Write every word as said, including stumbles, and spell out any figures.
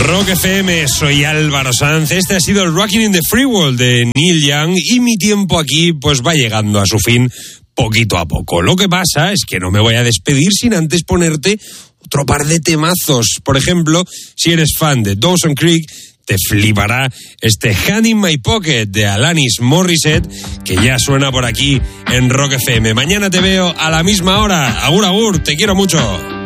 Rock F M, soy Álvaro Sanz. Este ha sido el Rockin' in the Free World de Neil Young y mi tiempo aquí pues va llegando a su fin poquito a poco. Lo que pasa es que no me voy a despedir sin antes ponerte otro par de temazos. Por ejemplo, si eres fan de Dawson Creek, te flipará este Hand in My Pocket de Alanis Morissette, que ya suena por aquí en Rock F M. Mañana te veo a la misma hora. Agur, agur, te quiero mucho.